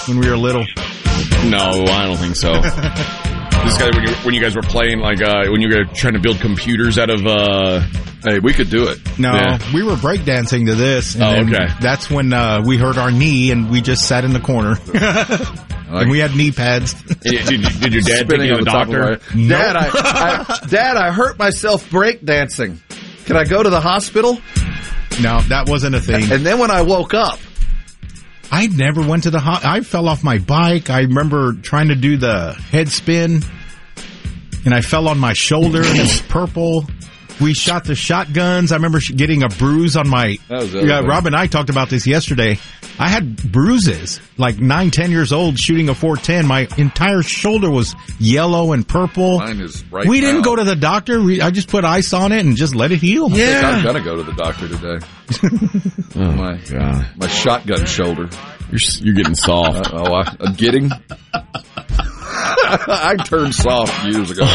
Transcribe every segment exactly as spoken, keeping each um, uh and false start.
when we were little? No, I don't think so. This guy, when you, when you guys were playing, like, uh, when you were trying to build computers out of, uh, hey, we could do it. No, Yeah. we were breakdancing to this. And Oh, then okay. That's when uh, we hurt our knee and we just sat in the corner. And we had knee pads. did, did, did your dad take Spinning you on to the the top of doctor? my- Dad, I, I, Dad, I hurt myself breakdancing. Can I go to the hospital? No, that wasn't a thing. And then when I woke up, I never went to the ho- I fell off my bike. I remember trying to do the head spin, and I fell on my shoulder, and it was purple. We shot the shotguns. I remember sh- getting a bruise on my... That was the other yeah, thing. Rob and I talked about this yesterday. I had bruises, like nine, ten years old, shooting a four ten. My entire shoulder was yellow and purple. mine is right we now. didn't go to the doctor. We, I just put ice on it and just let it heal. I think I'm going to go to the doctor today. Oh, my God. my shotgun shoulder. You're, you're getting soft. Uh, oh, I, I'm getting... I turned soft years ago.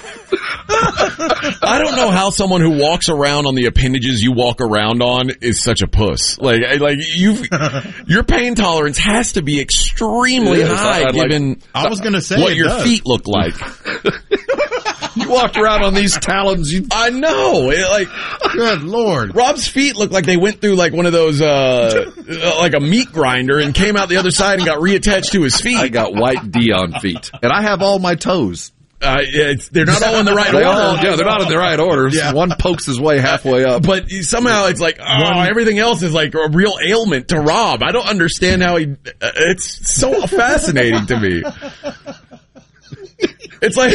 I don't know how someone who walks around on the appendages you walk around on is such a puss. Like, like you, your pain tolerance has to be extremely It is. high, I'd like- given I was going to say what it your does. feet look like. You walked around on these talons. You, I know. It, like, Good Lord. Rob's feet look like they went through like one of those, uh, like a meat grinder and came out the other side and got reattached to his feet. I got white Dion feet. And I have all my toes. Uh, it's, they're not all in the right They order. all, yeah, they're not in the right order. Yeah. One pokes his way halfway up. But somehow it's like, oh, everything else is like a real ailment to Rob. I don't understand how he, uh, it's so fascinating to me. It's like,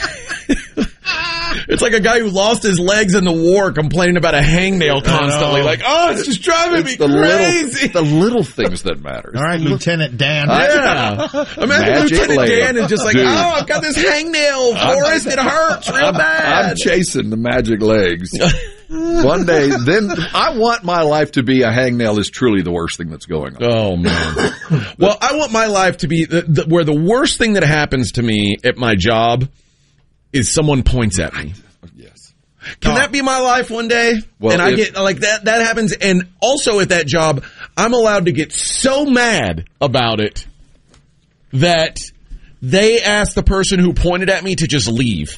it's like a guy who lost his legs in the war complaining about a hangnail constantly. Like, oh, it's just driving It's me the crazy. little, the little things that matter. All right, Lieutenant Dan. Yeah. Imagine Magic Lieutenant leg. Dan is just like, Dude. oh, I've got this hangnail, Forrest. It hurts real I'm, bad. I'm chasing the magic legs. One day, then I want my life to be a hangnail is truly the worst thing that's going on. Oh, man. Well, I want my life to be the, the, where the worst thing that happens to me at my job is someone points at me. Yes. Can Oh. that be my life one day? Well, and I if- get like that, that happens. And also at that job, I'm allowed to get so mad about it that they ask the person who pointed at me to just leave.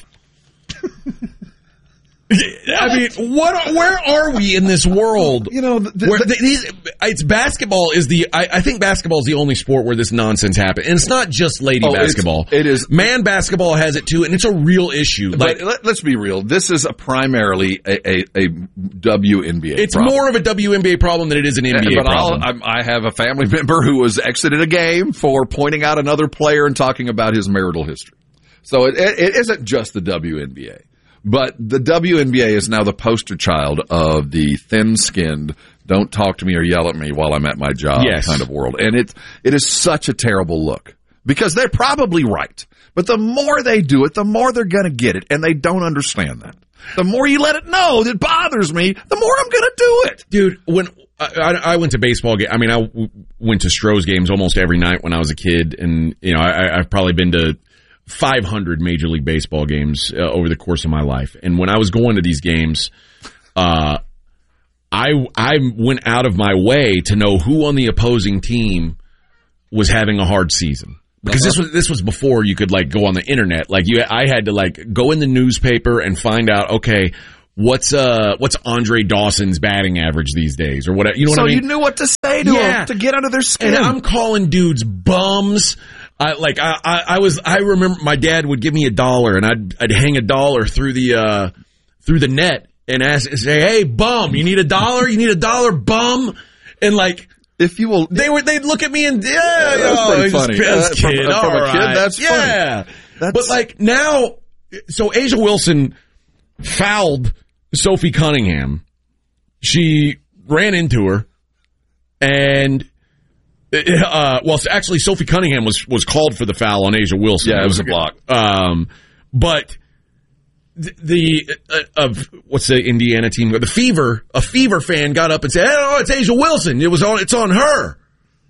I mean, what? Where are we in this world? You know, the, the, where the, these, it's basketball is the. I, I think basketball is the only sport where this nonsense happens, and it's not just lady Oh, it's- basketball. it is- Man basketball has it too, and it's a real issue. Like but let, let's be real. This is a primarily a, a, a W N B A it's problem. more of a W N B A problem than it is an N B A but I'll, problem. I'm, I have a family member who was exited a game for pointing out another player and talking about his marital history. So it, it, it isn't just the W N B A. But the W N B A is now the poster child of the thin-skinned, don't talk to me or yell at me while I'm at my job Yes. kind of world. And it, it is such a terrible look. Because they're probably right. But the more they do it, the more they're going to get it. And they don't understand that. The more you let it know that bothers me, the more I'm going to do it. Dude, when I, I, I went to baseball game, I mean, I w- went to Stroh's games almost every night when I was a kid, and you know, I, I've probably been to five hundred Major League Baseball games uh, over the course of my life. And when I was going to these games, uh, I I went out of my way to know who on the opposing team was having a hard season. Because this was this was before you could like go on the internet. Like you, I had to like go in the newspaper and find out. Okay, what's uh what's Andre Dawson's batting average these days, or whatever. You know what so I mean? you knew what to say to Yeah. them to get under their skin. And I'm calling dudes bums. I like I, I I was I remember my dad would give me a dollar and I'd I'd hang a dollar through the uh through the net and ask say, hey bum, you need a dollar? You need a dollar, bum? And like. If you will, They were. They'd look at me and yeah, Yeah, that's oh, pretty he's funny. Just, Uh, from- kid, from all a kid, right. that's funny. yeah. That's- But like now, so Asia Wilson fouled Sophie Cunningham. She ran into her, and uh, well, actually, Sophie Cunningham was was called for the foul on Asia Wilson. Yeah, it was a block. Um, but. The, the uh, of what's the Indiana team? The Fever, a Fever fan got up and said, "Oh, it's Asia Wilson. It was on. It's on her."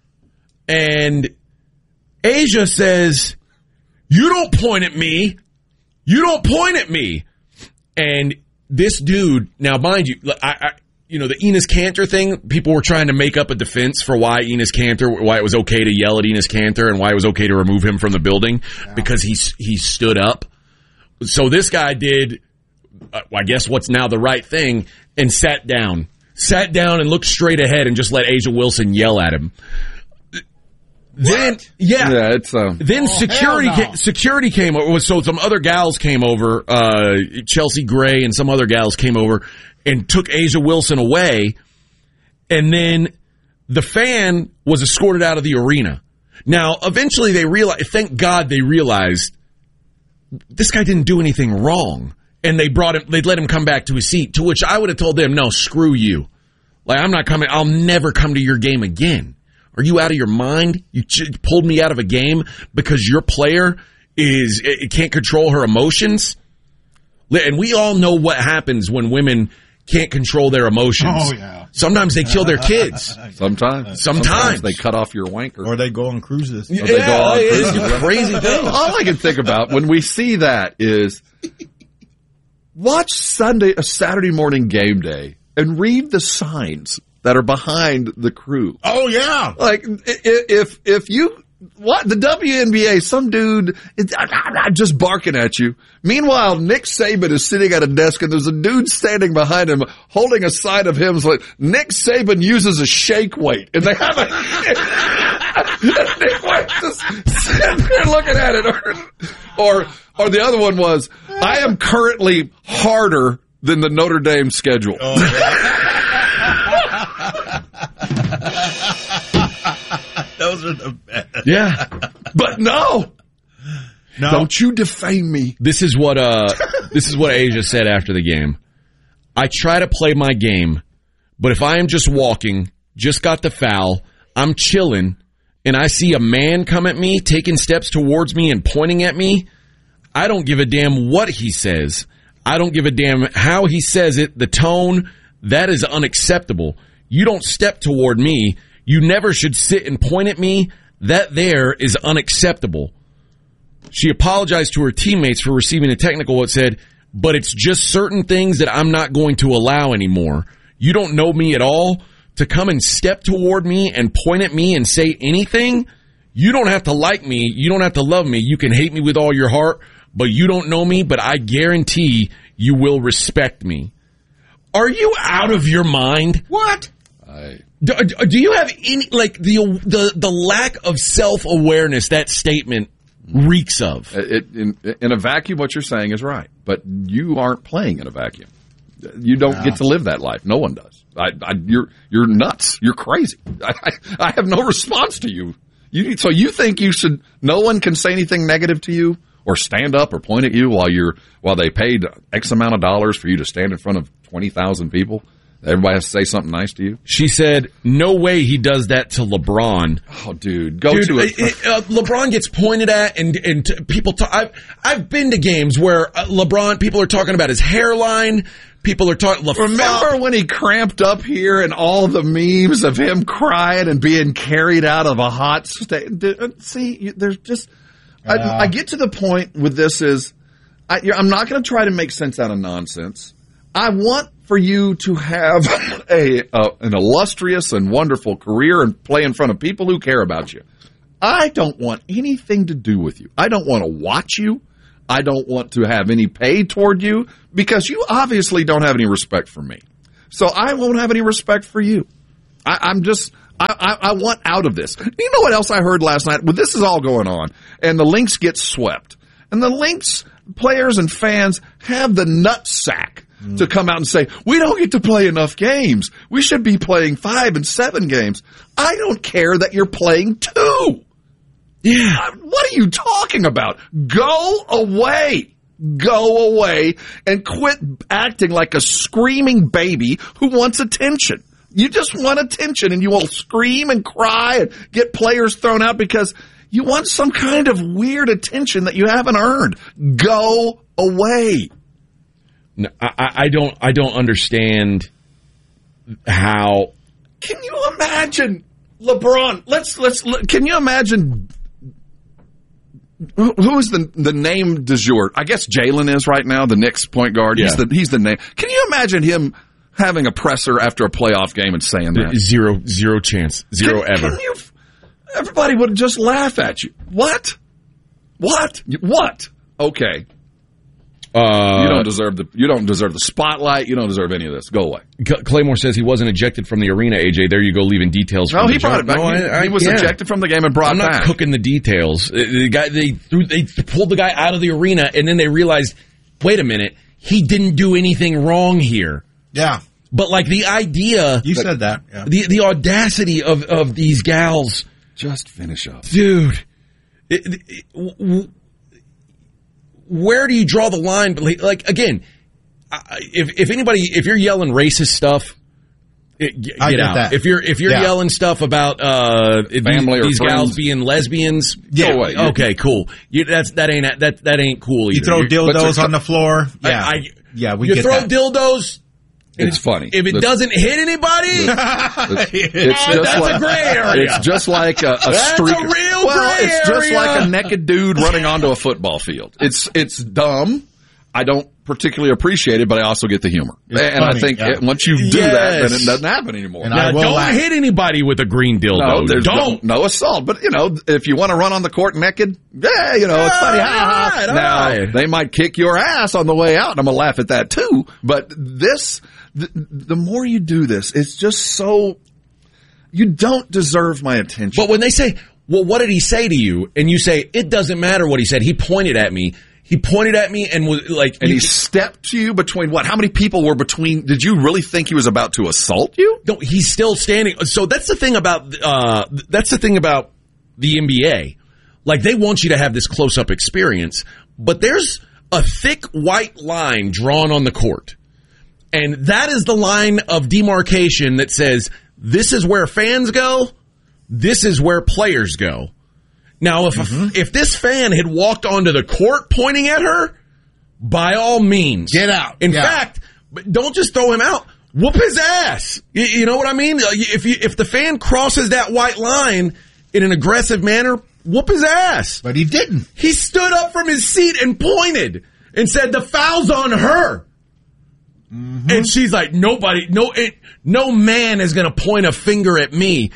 And Asia says, "You don't point at me. You don't point at me." And this dude, now mind you, I, I you know, the Enes Kanter thing, people were trying to make up a defense for why Enes Kanter, why it was okay to yell at Enes Kanter and why it was okay to remove him from the building yeah. because he, he stood up. So this guy did, uh, I guess what's now the right thing, and sat down. Sat down and looked straight ahead and just let A'ja Wilson yell at him. Then, what? yeah, yeah, it's uh, then oh, security no. ca- security came over. So some other gals came over, uh, Chelsea Gray and some other gals came over and took A'ja Wilson away. And then the fan was escorted out of the arena. Now, eventually they realized, thank God they realized this guy didn't do anything wrong. And they brought him, they'd let him come back to his seat, to which I would have told them, no, screw you. Like, I'm not coming, I'll never come to your game again. Are you out of your mind? You ch- pulled me out of a game because your player is it can't control her emotions? And we all know what happens when women can't control their emotions. Oh, yeah. Sometimes they kill their kids. Sometimes. Sometimes. Sometimes they cut off your wanker. Or they go on cruises. Yeah, Or they go on it's cruises. a crazy thing. All I can think about when we see that is watch Sunday, a Saturday morning game day and read the signs that are behind the crew. Oh, yeah. Like, if, if you, what, the W N B A, some dude is just barking at you. Meanwhile, Nick Saban is sitting at a desk and there's a dude standing behind him holding a sign of him. So like, Nick Saban uses a shake weight and they have a, Nick White just sitting there looking at it. Or, or, or the other one was, I am currently harder than the Notre Dame schedule. Oh, yeah. Those are the best. Yeah. But no, No. don't you defame me. This is what uh this is what A'ja said after the game. I try to play my game, but if I am just walking, just got the foul, I'm chilling, and I see a man come at me, taking steps towards me and pointing at me, I don't give a damn what he says. I don't give a damn how he says it, the tone. That is unacceptable. You don't step toward me. You never should sit and point at me. That there is unacceptable. She apologized to her teammates for receiving a technical that said, but it's just certain things that I'm not going to allow anymore. You don't know me at all. To come and step toward me and point at me and say anything, you don't have to like me. You don't have to love me. You can hate me with all your heart, but you don't know me, but I guarantee you will respect me. Are you out of your mind? What? I, Do, do you have any, like, the the the lack of self-awareness that statement reeks of? it, in, in a vacuum, what you're saying is right, but you aren't playing in a vacuum. You don't No. get to live that life. No one does. I, I, you're you're nuts. You're crazy. I, I, I have no response to you. You. So you think you should? No one can say anything negative to you or stand up or point at you while you're while they paid X amount of dollars for you to stand in front of twenty thousand people. Everybody has to say something nice to you. She said, no way he does that to LeBron. Oh, dude, go Dude, to it. it- uh, LeBron gets pointed at, and and t- people talk. I've I've been to games where uh, LeBron, people are talking about his hairline. People are talking. Remember when he cramped up here and all the memes of him crying and being carried out of a hot state? See, you- there's just, Uh. I, I get to the point with this is, I, you're- I'm not going to try to make sense out of nonsense. I want for you to have a, a an illustrious and wonderful career and play in front of people who care about you. I don't want anything to do with you. I don't want to watch you. I don't want to have any pay toward you because you obviously don't have any respect for me. So I won't have any respect for you. I, I'm just, I, I, I want out of this. You know what else I heard last night? Well, this is all going on, and the Lynx get swept. And the Lynx players and fans have the nutsack mm. to come out and say, we don't get to play enough games. We should be playing five and seven games. I don't care that you're playing two. Yeah. What are you talking about? Go away. Go away and quit acting like a screaming baby who wants attention. You just want attention and you will scream and cry and get players thrown out because you want some kind of weird attention that you haven't earned. Go away. No, I, I don't. I don't understand how. Can you imagine LeBron? Let's let's. Can you imagine? Who is the the name du jour? I guess Jalen is right now, the Knicks point guard. Yeah. He's the he's the name. Can you imagine him having a presser after a playoff game and saying that? Zero, zero chance. Zero can, ever. Can you, everybody would just laugh at you. What? What? What? Okay. Uh, you don't deserve the you don't deserve the spotlight. You don't deserve any of this. Go away. Claymore says he wasn't ejected from the arena. A J, there you go, leaving details. No, from he the brought jump. it back. No, he, I, I, he was yeah. ejected from the game and brought I'm not back. cooking the details. The guy they threw, they pulled the guy out of the arena, and then they realized, wait a minute, he didn't do anything wrong here. Yeah, but like the idea, you said that. Yeah. The the audacity of of these gals. Just finish up, dude. It, it, it, w- Where do you draw the line? Like, again, if if anybody, if you're yelling racist stuff, it, get, I get out. that. If you're if you're yeah. yelling stuff about uh, family these, these or gals friends. being lesbians, yeah, go away. okay, cool. You, that's that ain't that that ain't cool. You either. throw You're, dildos on the floor. Yeah, I, I, yeah, we you get throw that. dildos. It's funny. If it the, doesn't hit anybody, it's, it's just that's like, a gray area. It's just like a, a That's streak. a real well, gray it's just area. like a naked dude running onto a football field. It's it's dumb. I don't particularly appreciate it, but I also get the humor. It's and funny, I think yeah. it, once you do Yes. that, then it doesn't happen anymore. And now, I will don't laugh. hit anybody with a green dildo. No, there's don't. no, no assault. But, you know, if you want to run on the court naked, yeah, you know, it's funny. Ha, ha, ha. All right, Now, all right. they might kick your ass on the way out, and I'm going to laugh at that too. But this, the, the more you do this, it's just so, you don't deserve my attention. But when they say, well, what did he say to you? And you say, it doesn't matter what he said. He pointed at me. He pointed at me and was like... And he stepped to you between what? How many people were between? Did you really think he was about to assault you? No, he's still standing. So that's the thing about, uh, that's the thing about the N B A. Like, they want you to have this close-up experience, but there's a thick white line drawn on the court. And that is the line of demarcation that says, this is where fans go, this is where players go. Now, if mm-hmm. if this fan had walked onto the court pointing at her, by all means, get out. In yeah. fact, don't just throw him out. Whoop his ass. You, you know what I mean? If you if the fan crosses that white line in an aggressive manner, whoop his ass. But he didn't. He stood up from his seat and pointed and said, "The foul's on her." Mm-hmm. And she's like, "Nobody, no, it, no man is going to point a finger at me."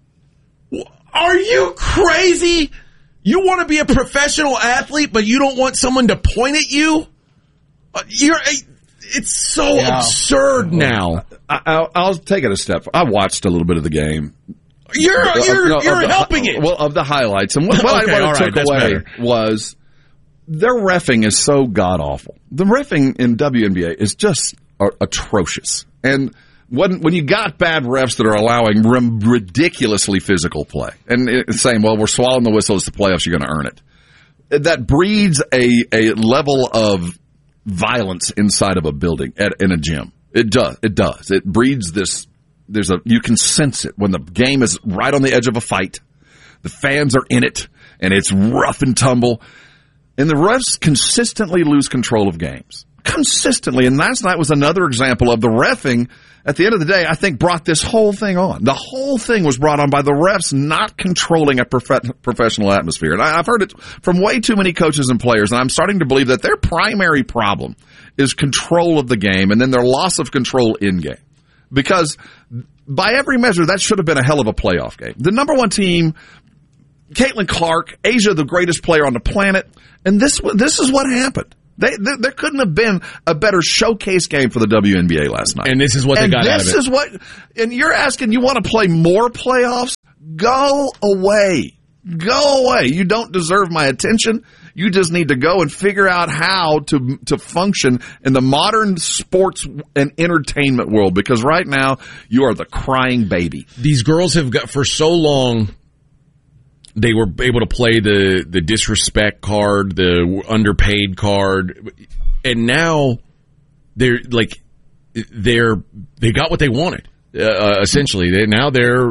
Are you crazy? You want to be a professional athlete, but you don't want someone to point at you? You're, it's so yeah. absurd now. I, I'll, I'll take it a step. I watched a little bit of the game. You're you're, no, you're the, helping it. Well, of the highlights. And what, what okay, I, what I right, took away better. was their reffing is so god-awful. The reffing in W N B A is just uh, atrocious. And When when you got bad refs that are allowing rim, ridiculously physical play and it, saying, well, we're swallowing the whistle, it's the playoffs, you're going to earn it. That breeds a, a level of violence inside of a building, at, in a gym. It does. It does. It breeds this, there's a, you can sense it when the game is right on the edge of a fight. The fans are in it and it's rough and tumble. And the refs consistently lose control of games. Consistently. And last night was another example of the reffing. At the end of the day, I think brought this whole thing on. The whole thing was brought on by the refs not controlling a prof- professional atmosphere. And I, I've heard it from way too many coaches and players, and I'm starting to believe that their primary problem is control of the game and then their loss of control in game. Because by every measure, that should have been a hell of a playoff game. The number one team, Caitlin Clark, Asia, the greatest player on the planet, and this this is what happened. They, they, there couldn't have been a better showcase game for the W N B A last night. And this is what and they got out of it. This is what, and you're asking, you want to play more playoffs? Go away. Go away. You don't deserve my attention. You just need to go and figure out how to to function in the modern sports and entertainment world, because right now you are the crying baby. These girls have got, for so long, they were able to play the, the disrespect card, the underpaid card, and now they're like they're they got what they wanted. Uh, essentially, they, now they're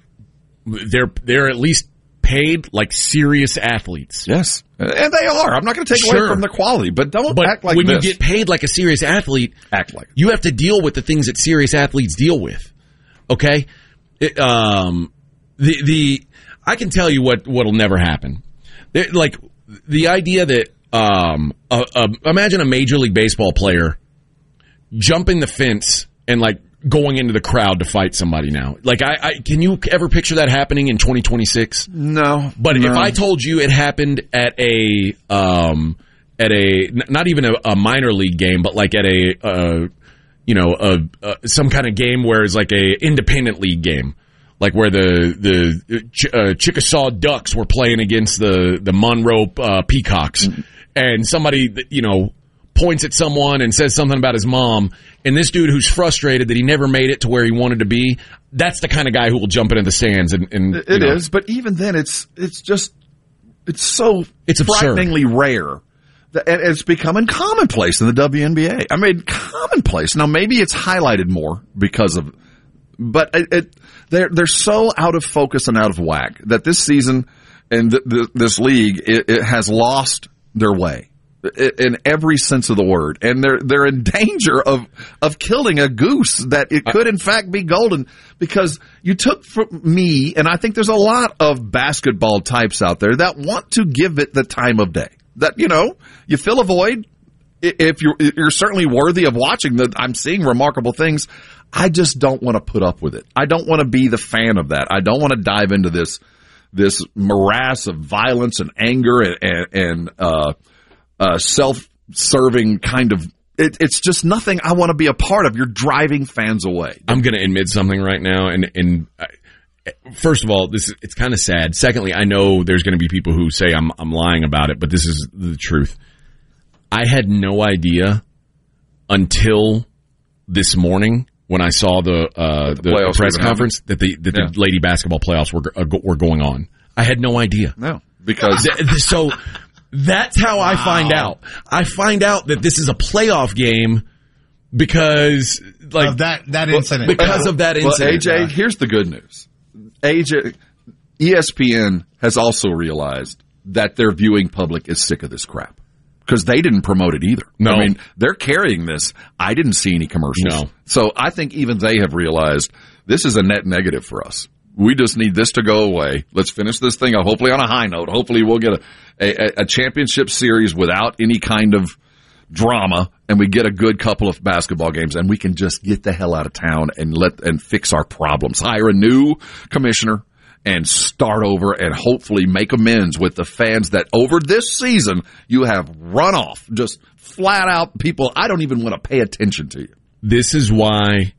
they're they're at least paid like serious athletes. Yes, and they are. I'm not going to take Sure. away from the quality, but don't But act like when this. you get paid like a serious athlete, act like it. you have to deal with the things that serious athletes deal with. Okay, it, um, the the. I can tell you what what'll never happen. It, like the idea that um, uh, uh, imagine a Major League Baseball player jumping the fence and like going into the crowd to fight somebody now. Like, I, I can you ever picture that happening in twenty twenty-six? No. But no. if I told you it happened at a um at a not even a, a minor league game, but like at a uh, you know a, a some kind of game where it's like a independent league game, like where the the Ch- uh, Chickasaw Ducks were playing against the the Monroe uh, Peacocks, mm-hmm. and somebody you know points at someone and says something about his mom, and this dude who's frustrated that he never made it to where he wanted to be, that's the kind of guy who will jump into the stands. And, and it know, is, but even then, it's it's just it's so it's frighteningly absurd. rare. And it's becoming commonplace in the W N B A. I mean, commonplace. Now, maybe it's highlighted more because of, but it, it they're they're so out of focus and out of whack that this season and th- th- this league it, it has lost their way in every sense of the word, and they're they're in danger of of killing a goose that it could in fact be golden, because you took from me, and I think there's a lot of basketball types out there that want to give it the time of day. That, you know, you fill a void. If you're you're certainly worthy of watching the, I'm seeing remarkable things. I just don't want to put up with it. I don't want to be the fan of that. I don't want to dive into this this morass of violence and anger and and, and uh Uh, self-serving kind of, it, it's just nothing I want to be a part of. You're driving fans away. I'm going to admit something right now, and and I, first of all, this it's kind of sad. Secondly, I know there's going to be people who say I'm I'm lying about it, but this is the truth. I had no idea until this morning when I saw the uh, the, the press conference that the that yeah. the lady basketball playoffs were uh, were going on. I had no idea. No, because so. That's how I find out. I find out that this is a playoff game because, like, of that that incident. Because of that incident. Well, A J, yeah. Here's the good news. A J, E S P N has also realized that their viewing public is sick of this crap because they didn't promote it either. No, I mean they're carrying this. I didn't see any commercials. No, so I think even they have realized this is a net negative for us. We just need this to go away. Let's finish this thing, hopefully on a high note. Hopefully we'll get a, a, a championship series without any kind of drama, and we get a good couple of basketball games, and we can just get the hell out of town and let and fix our problems. Hire a new commissioner and start over and hopefully make amends with the fans that over this season you have run off. Just flat out people, I don't even want to pay attention to you. This is why...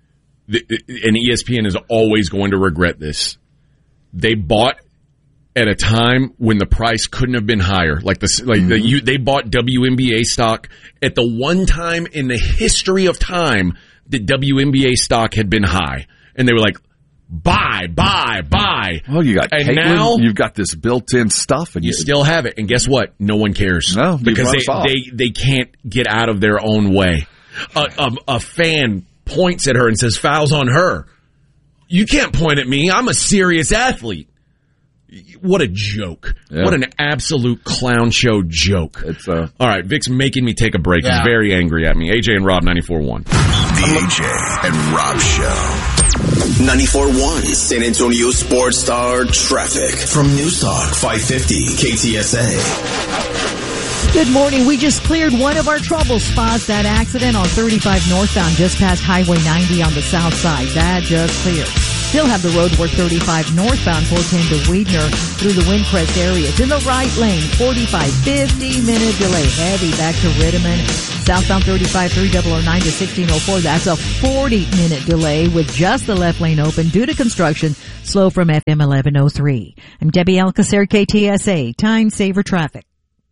And E S P N is always going to regret this. They bought at a time when the price couldn't have been higher. Like the like mm-hmm. the, you, they bought W N B A stock at the one time in the history of time that W N B A stock had been high, and they were like, "Buy, buy, buy." Well, you got and Caitlin, now you've got this built-in stuff, and you, you still have it. And guess what? No one cares. No, because they, they they can't get out of their own way. A, a, a fan points at her and says, "Foul's on her." You can't point at me. I'm a serious athlete. What a joke. Yeah. What an absolute clown show joke. It's uh... All right, Vic's making me take a break. Yeah. He's very angry at me. A J and Rob, ninety-four point one. The A J and Rob Show. ninety-four point one San Antonio Sports Star Traffic. From News Talk five fifty K T S A. Good morning. We just cleared one of our trouble spots. That accident on thirty-five northbound just past Highway ninety on the south side. That just cleared. Still have the road work thirty-five northbound four ten to Weidner through the Windcrest area. It's in the right lane. forty-five, fifty minute delay. Heavy back to Rittiman. Southbound thirty-five three oh oh nine to sixteen oh four. That's a forty minute delay with just the left lane open due to construction. Slow from F M eleven oh three. I'm Debbie Alcacer, K T S A. Time Saver Traffic.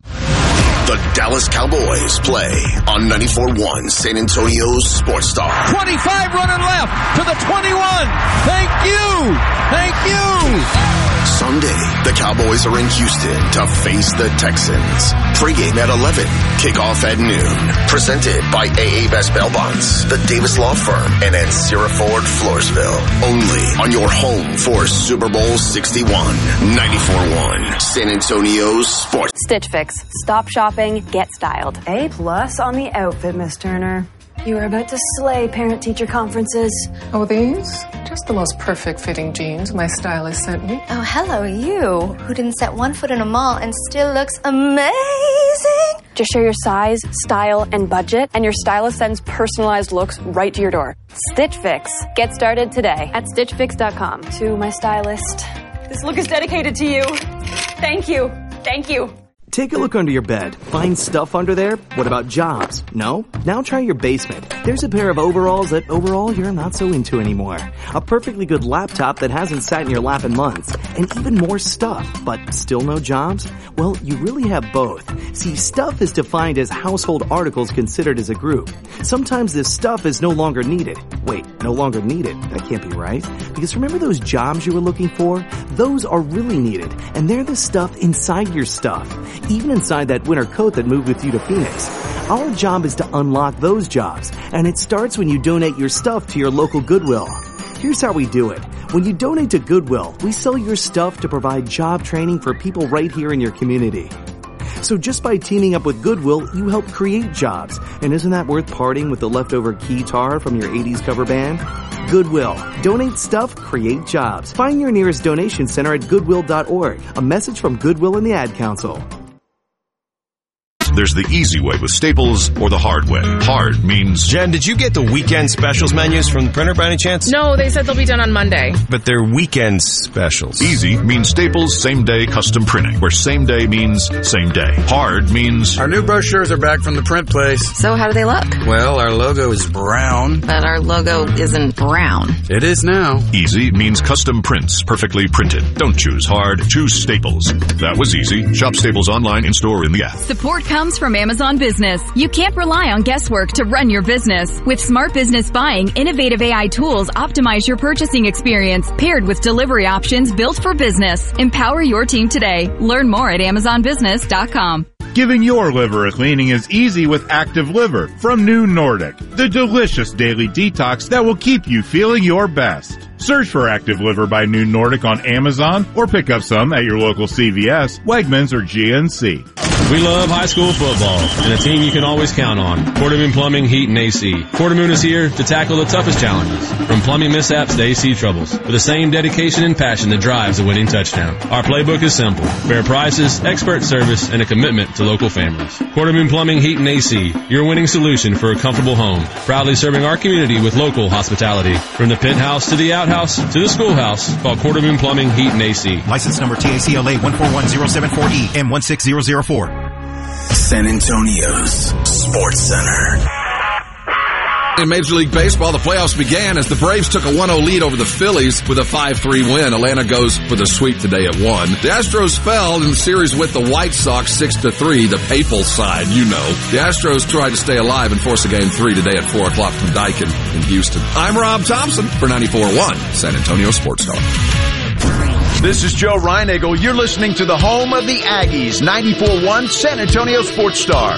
The Dallas Cowboys play on ninety-four point one San Antonio's Sports Star. twenty-five running left to the twenty-one. Thank you. Thank you. Sunday, the Cowboys are in Houston to face the Texans. Pre-game at eleven, kickoff at noon. Presented by A A Best Bail Bonds, the Davis Law Firm, and at Sierra Ford, Floresville. Only on your home for Super Bowl sixty-one. ninety-four point one San Antonio's Sports. Stitch Fix. Stop shopping, get styled. A plus on the outfit, Miss Turner. You are about to slay parent-teacher conferences. Oh, these? Just the most perfect fitting jeans my stylist sent me. Oh, hello, you, who didn't set one foot in a mall and still looks amazing. Just share your size, style, and budget, and your stylist sends personalized looks right to your door. Stitch Fix. Get started today at stitch fix dot com. To my stylist, this look is dedicated to you. Thank you. Thank you. Take a look under your bed. Find stuff under there? What about jobs? No? Now try your basement. There's a pair of overalls that overall you're not so into anymore. A perfectly good laptop that hasn't sat in your lap in months. And even more stuff, but still no jobs? Well, you really have both. See, stuff is defined as household articles considered as a group. Sometimes this stuff is no longer needed. Wait, no longer needed? That can't be right. Because remember those jobs you were looking for? Those are really needed. And they're the stuff inside your stuff. Even inside that winter coat that moved with you to Phoenix. Our job is to unlock those jobs, and it starts when you donate your stuff to your local Goodwill. Here's how we do it. When you donate to Goodwill, we sell your stuff to provide job training for people right here in your community. So just by teaming up with Goodwill, you help create jobs. And isn't that worth parting with the leftover guitar from your eighties cover band? Goodwill. Donate stuff, create jobs. Find your nearest donation center at goodwill dot org. A message from Goodwill and the Ad Council. There's the easy way with Staples or the hard way. Hard means... Jen, did you get the weekend specials menus from the printer by any chance? No, they said they'll be done on Monday. But they're weekend specials. Easy means Staples same-day custom printing, where same day means same day. Hard means... Our new brochures are back from the print place. So how do they look? Well, our logo is brown. But our logo isn't brown. It is now. Easy means custom prints, perfectly printed. Don't choose hard, choose Staples. That was easy. Shop Staples online, in-store, in the app. Support comes from Amazon Business. You can't rely on guesswork to run your business. With Smart Business Buying, innovative A I tools optimize your purchasing experience, paired with delivery options built for business. Empower your team today. Learn more at amazon business dot com. Giving your liver a cleaning is easy with Active Liver from New Nordic, the delicious daily detox that will keep you feeling your best. Search for Active Liver by New Nordic on Amazon or pick up some at your local C V S, Wegmans, or G N C. We love high school football and a team you can always count on. Quartermoon Plumbing, Heat, and A C. Quartermoon is here to tackle the toughest challenges, from plumbing mishaps to A C troubles, with the same dedication and passion that drives a winning touchdown. Our playbook is simple: fair prices, expert service, and a commitment to local families. Quartermoon Plumbing, Heat, and A C, your winning solution for a comfortable home. Proudly serving our community with local hospitality. From the penthouse to the outhouse to the schoolhouse, call Quartermoon Plumbing, Heat, and A C. License number T A C L A one four one zero seven four E M one six zero zero four. San Antonio's Sports Center. In Major League Baseball, the playoffs began as the Braves took a one oh lead over the Phillies with a five three win. Atlanta goes for the sweep today at one. The Astros fell in the series with the White Sox six to three, the papal side, you know. The Astros tried to stay alive and force a game three today at four o'clock from Daikin in Houston. I'm Rob Thompson for ninety-four point one San Antonio Sports Talk. This is Joe Reinagel. You're listening to the home of the Aggies, ninety-four point one San Antonio Sports Star.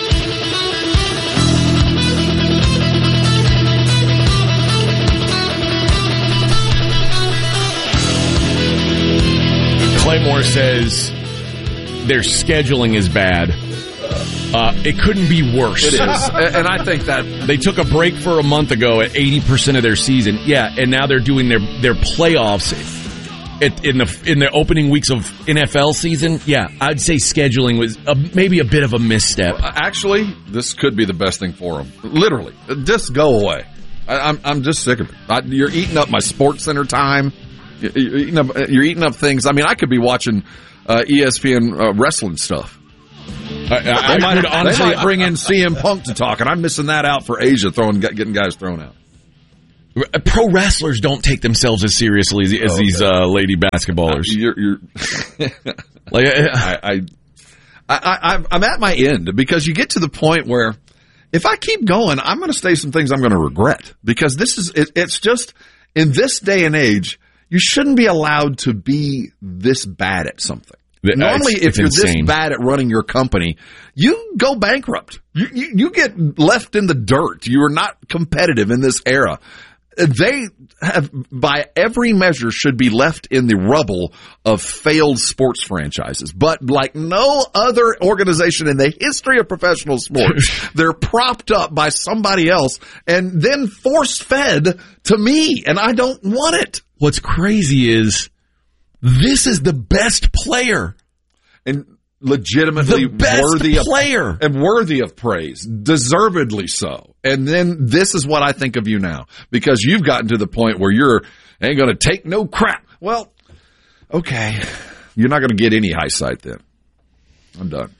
Claymore says their scheduling is bad. Uh, it couldn't be worse. It is. And I think that they took a break for a month ago at eighty percent of their season. Yeah, and now they're doing their, their playoffs at, in the in the opening weeks of N F L season. Yeah, I'd say scheduling was a, maybe a bit of a misstep. Actually, this could be the best thing for them. Literally. Just go away. I, I'm I'm just sick of it. I, you're eating up my Sports Center time. You're eating up, you're eating up things. I mean, I could be watching uh, E S P N uh, wrestling stuff. I, I, I might honestly they might bring in C M Punk to talk, and I'm missing that out for Asia, throwing getting guys thrown out. Pro wrestlers don't take themselves as seriously as, as oh, these uh, lady basketballers. Uh, you're, you're like I, I, I, I, I'm at my end because you get to the point where if I keep going, I'm going to say some things I'm going to regret because this is it, it's just in this day and age, you shouldn't be allowed to be this bad at something. Normally, it's, if it's you're insane. This bad at running your company, you go bankrupt. You, you, you get left in the dirt. You are not competitive in this era. They have, by every measure, should be left in the rubble of failed sports franchises. But like no other organization in the history of professional sports, they're propped up by somebody else and then force-fed to me, and I don't want it. What's crazy is this is the best player. And legitimately the best worthy player. of and worthy of praise, deservedly so. And then this is what I think of you now, because you've gotten to the point where you're ain't going to take no crap. Well, okay, you're not going to get any high sight then. I'm done.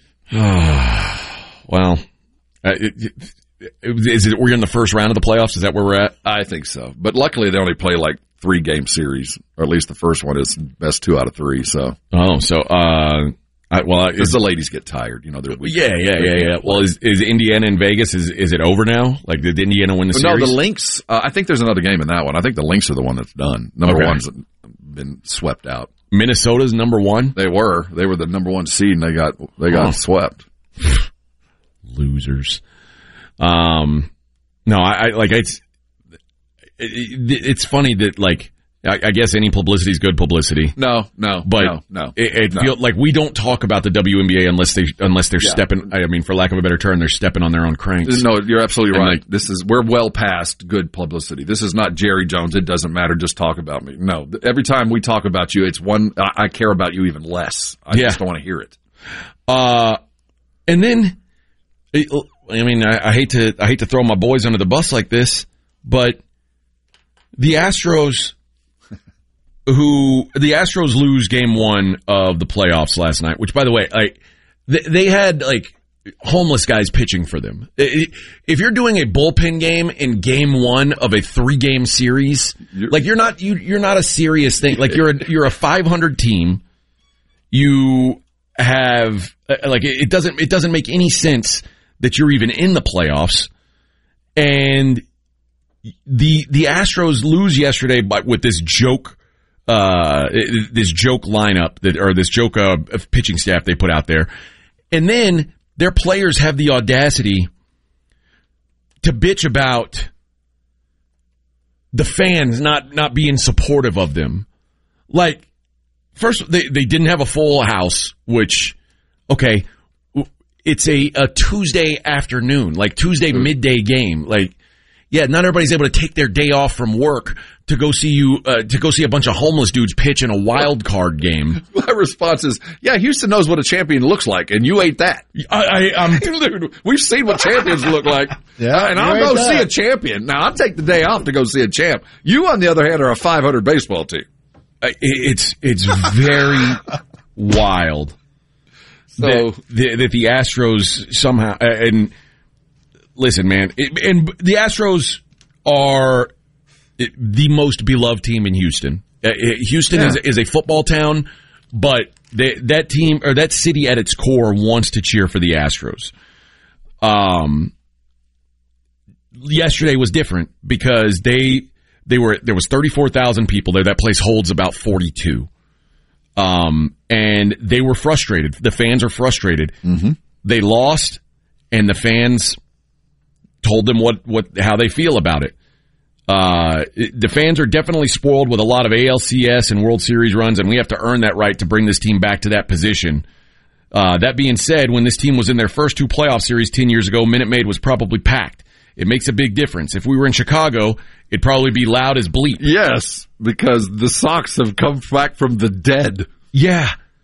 Well, uh, it, it, is it we're in the first round of the playoffs? Is that where we're at? I think so, but luckily they only play like three game series, or at least the first one is best two out of three. So oh, so uh. I, well, because the ladies get tired, you know. Yeah, yeah, yeah, yeah. Well, is is Indiana in Vegas? Is is it over now? Like, did Indiana win the series? No, the Lynx. Uh, I think there's another game in that one. I think the Lynx are the one that's done. Number okay. one's been swept out. Minnesota's number one. They were. They were the number one seed, and they got they got oh. swept. Losers. Um, no, I, I like it's it, it's funny that like. I, I guess any publicity is good publicity. No, no, but no, no. It, it no. feels like we don't talk about the W N B A unless they unless they're yeah. stepping. I mean, for lack of a better term, they're stepping on their own cranks. No, you're absolutely and right. Like, this is we're well past good publicity. This is not Jerry Jones. It doesn't matter. Just talk about me. No, every time we talk about you, it's one. I, I care about you even less. I yeah. just don't want to hear it. Uh, and then, I mean, I, I hate to I hate to throw my boys under the bus like this, but the Astros. Who the Astros lose game one of the playoffs last night, which, by the way, like they, they had like homeless guys pitching for them. If you're doing a bullpen game in game one of a three game series, you're, like you're not you you're not a serious thing. Like you're a, you're a five hundred team. You have like it doesn't it doesn't make any sense that you're even in the playoffs, and the the Astros lose yesterday by with this joke. Uh, this joke lineup that, or this joke uh, of pitching staff they put out there. And then their players have the audacity to bitch about the fans not, not being supportive of them. Like, first, they, they didn't have a full house, which, okay, it's a, a Tuesday afternoon, like Tuesday midday game. Like, yeah, not everybody's able to take their day off from work to go see you, uh, to go see a bunch of homeless dudes pitch in a wild card game. My response is, yeah, Houston knows what a champion looks like, and you ain't that. I, I, um, Dude, we've seen what champions look like. Yeah, uh, and I'll go that. see a champion. Now, I'll take the day off to go see a champ. You, on the other hand, are a five hundred baseball team. Uh, it's, it's very wild. So that the, that the Astros somehow, uh, and listen, man, it, and the Astros are it, the most beloved team in Houston. Uh, Houston yeah. is, is a football town, but they, that team or that city at its core wants to cheer for the Astros. Um, yesterday was different because they they were there was thirty-four thousand people there. That place holds about forty-two. Um, and they were frustrated. The fans are frustrated. Mm-hmm. They lost, and the fans told them what, what how they feel about it. Uh, the fans are definitely spoiled with a lot of A L C S and World Series runs, and we have to earn that right to bring this team back to that position. Uh, that being said, when this team was in their first two playoff series ten years ago, Minute Maid was probably packed. It makes a big difference. If we were in Chicago, it'd probably be loud as bleep. Yes, because the Sox have come back from the dead. Yeah.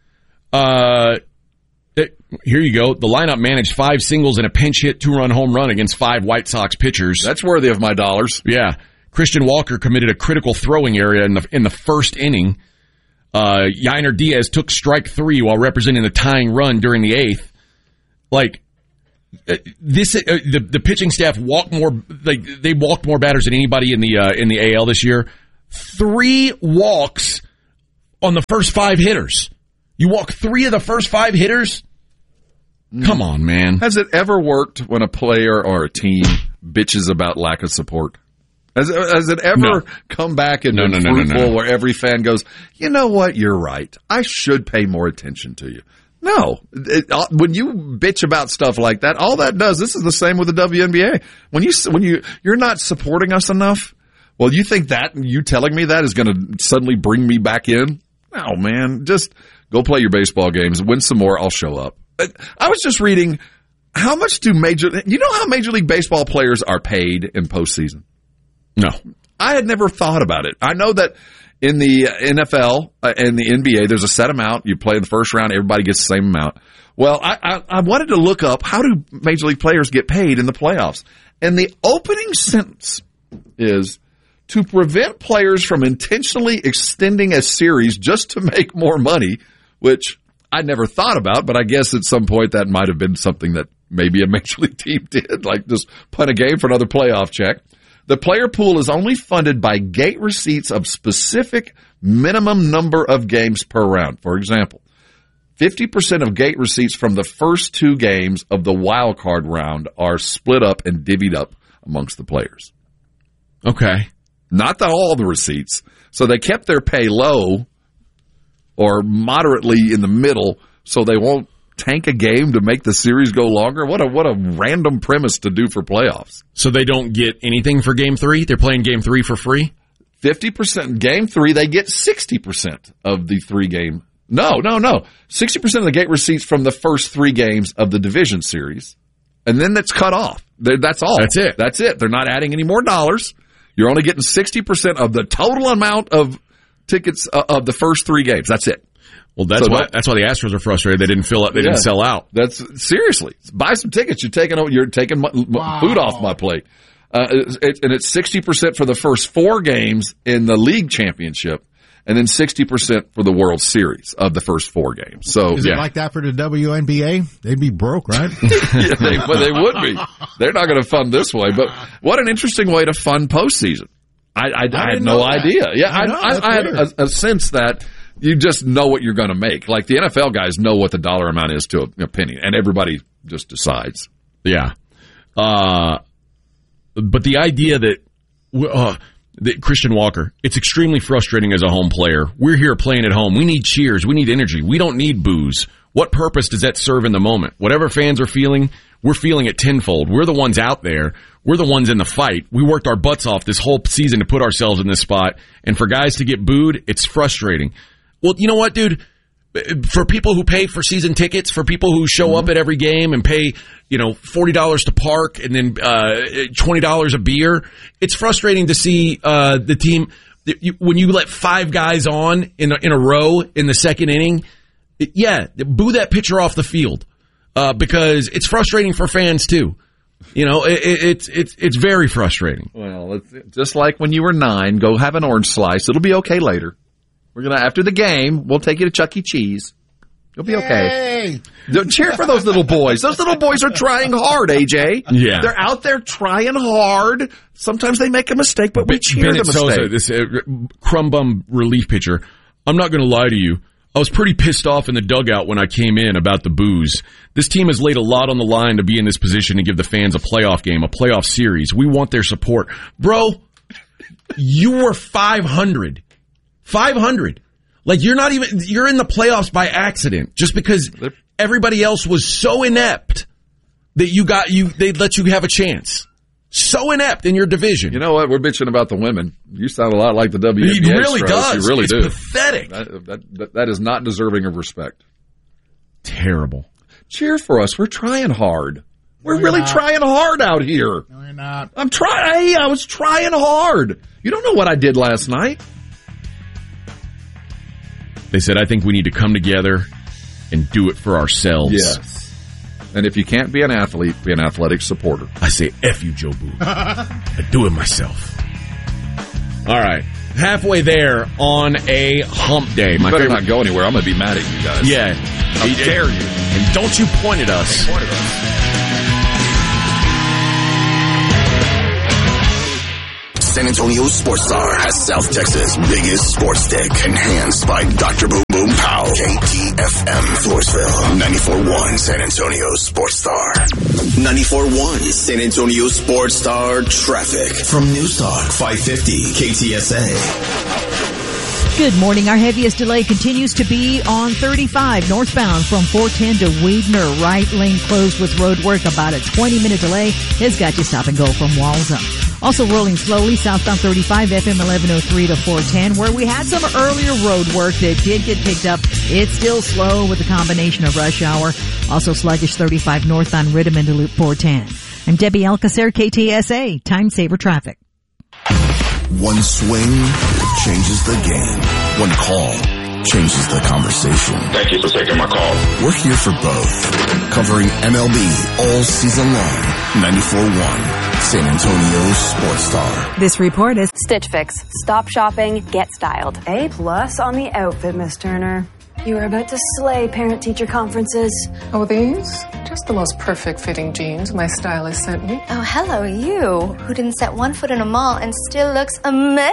Uh, it, here you go. The lineup managed five singles and a pinch hit two-run home run against five White Sox pitchers. That's worthy of my dollars. Yeah. Christian Walker committed a critical throwing area in the in the first inning. Uh, Yainer Diaz took strike three while representing the tying run during the eighth. Like, this, uh, the the pitching staff walked more, like they walked more batters than anybody in the uh, in the A L this year. Three walks on the first five hitters. You walk three of the first five hitters? Come on, man. Has it ever worked when a player or a team bitches about lack of support? Has, has it ever no. come back and no, been no, no, fruitful no, no. where every fan goes, you know what, you're right. I should pay more attention to you. No. It, when you bitch about stuff like that, all that does, this is the same with the W N B A. When, you, when you, you're not supporting us enough, well, you think that, you telling me that is going to suddenly bring me back in? No, man. Just go play your baseball games, win some more, I'll show up. I was just reading, how much do Major, you know how Major League Baseball players are paid in postseason? No. I had never thought about it. I know that In the N F L uh, and the N B A, there's a set amount. You play in the first round, everybody gets the same amount. Well, I, I, I wanted to look up how do Major League players get paid in the playoffs. And the opening sentence is, to prevent players from intentionally extending a series just to make more money, which I never thought about, but I guess at some point that might have been something that maybe a Major League team did, like just punt a game for another playoff check. The player pool is only funded by gate receipts of specific minimum number of games per round. For example, fifty percent of gate receipts from the first two games of the wild card round are split up and divvied up amongst the players. Okay. Not the, all the receipts. So they kept their pay low or moderately in the middle so they won't tank a game to make the series go longer. What a what a random premise to do for playoffs. So they don't get anything for game three? They're playing game three for free? fifty percent. Game three, they get sixty percent of the three game. No, no, no. sixty percent of the gate receipts from the first three games of the division series. And then that's cut off. They're, that's all. That's it. That's it. They're not adding any more dollars. You're only getting sixty percent of the total amount of tickets uh, of the first three games. That's it. Well, that's So why don't- that's why the Astros are frustrated. They didn't fill up. They didn't Yeah. sell out. That's seriously. Buy some tickets. You're taking you're taking my, my food off my plate. Uh, it's, it's, and it's sixty percent for the first four games in the league championship, and then sixty percent for the World Series of the first four games. So Is yeah, it like that for the W N B A? They'd be broke, right? yeah they, but they would be. They're not going to fund this way. But what an interesting way to fund postseason. I, I, I, I had didn't no know that. idea. Yeah, I I, know, I, that's I had weird. a, a sense that you just know what you're going to make. Like the N F L guys know what the dollar amount is to a, a penny, and everybody just decides. Yeah. Uh, but the idea that, uh, that Christian Walker, it's extremely frustrating as a home player. We're here playing at home. We need cheers. We need energy. We don't need booze. What purpose does that serve in the moment? Whatever fans are feeling, we're feeling it tenfold. We're the ones out there. We're the ones in the fight. We worked our butts off this whole season to put ourselves in this spot. And for guys to get booed, it's frustrating. Well, you know what, dude? For people who pay for season tickets, for people who show up at every game and pay, you know, forty dollars to park and then uh, twenty dollars a beer, it's frustrating to see uh, the team, when you let five guys on in a, in a row in the second inning, yeah, boo that pitcher off the field uh, because it's frustrating for fans too. You know, it, it, it's it's it's very frustrating. Well, it's just like when you were nine, go have an orange slice. It'll be okay later. We're gonna after the game, we'll take you to Chuck E. Cheese. You'll be okay. Don't cheer for those little boys. Those little boys are trying hard, A J. Yeah. They're out there trying hard. Sometimes they make a mistake, but we cheer Bennett the Sosa, mistake. this uh, crumb bum relief pitcher. I'm not going to lie to you. I was pretty pissed off in the dugout when I came in about the booze. This team has laid a lot on the line to be in this position to give the fans a playoff game, a playoff series. We want their support. Bro, you were five hundred. five hundred. Like, you're not even, you're in the playoffs by accident just because everybody else was so inept that you got, you, they let you have a chance. So inept in your division. You know what? We're bitching about the women. You sound a lot like the W N B A. He really Strauss. does. You really it's do. pathetic. That, that, that, that is not deserving of respect. Terrible. Cheer for us. We're trying hard. We're No, really you're not. trying hard out here. No, you're not. I'm trying. Hey, I was trying hard. You don't know what I did last night. They said, I think we need to come together and do it for ourselves. Yes. And if you can't be an athlete, be an athletic supporter. I say, F you, Joe Boo. I do it myself. All right. Halfway there on a hump day. You My better favorite- not go anywhere. I'm going to be mad at you guys. Yeah. How dare you? And don't you point at us. Point at us. San Antonio Sports Star has South Texas' biggest sports stick, enhanced by Doctor Boom Boom Pow. K T F M Floresville, ninety-four point one San Antonio Sports Star. ninety-four point one San Antonio Sports Star traffic from Newstalk five fifty K T S A. Good morning. Our heaviest delay continues to be on thirty-five northbound from four ten to Weidner. Right lane closed with road work. About a twenty minute delay has got you stop and go from Walzem. Also rolling slowly southbound thirty-five F M eleven oh three to four ten, where we had some earlier road work that did get picked up. It's still slow with a combination of rush hour. Also sluggish thirty-five northbound Riddiman to Loop four ten. I'm Debbie Alcacer, K T S A, Time Saver Traffic. One swing, changes the game. One call changes the conversation. Thank you for taking my call. We're here for both, covering M L B all season long. ninety-four point one, San Antonio's Sports Star. This report is Stitch Fix. Stop shopping, get styled. A plus on the outfit, Miss Turner. You are about to slay parent-teacher conferences. Oh, these? Just the most perfect fitting jeans my stylist sent me. Oh, hello, you, who didn't set one foot in a mall and still looks amazing.